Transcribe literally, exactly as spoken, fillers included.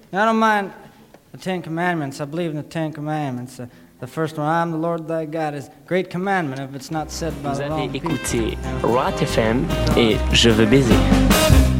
I don't mind the Ten Commandments. I believe in the Ten Commandments. Uh, the first one, I'm the Lord thy God, is a great commandment if it's not said by Vous the avez wrong people. écouté Rock F M et Je veux baiser.